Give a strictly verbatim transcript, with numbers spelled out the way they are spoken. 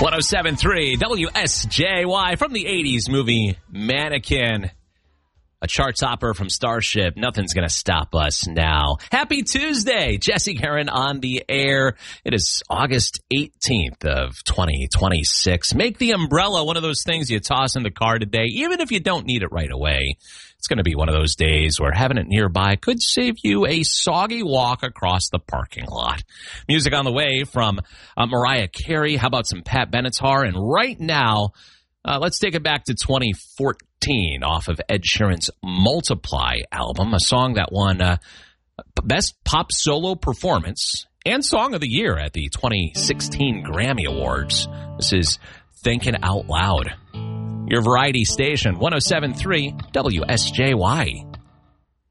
one oh seven point three W S J Y from the eighties movie Mannequin. A chart topper from Starship. Nothing's going to stop us now. Happy Tuesday. Jesse Karen on the air. It is August eighteenth of twenty twenty-six. Make the umbrella one of those things you toss in the car today, even if you don't need it right away. It's going to be one of those days where having it nearby could save you a soggy walk across the parking lot. Music on the way from uh, Mariah Carey. How about some Pat Benatar? And right now, uh, let's take it back to twenty fourteen off of Ed Sheeran's Multiply album, a song that won uh, Best Pop Solo Performance and Song of the Year at the twenty sixteen Grammy Awards. This is Thinking Out Loud. Your variety station, one oh seven point three W S J Y.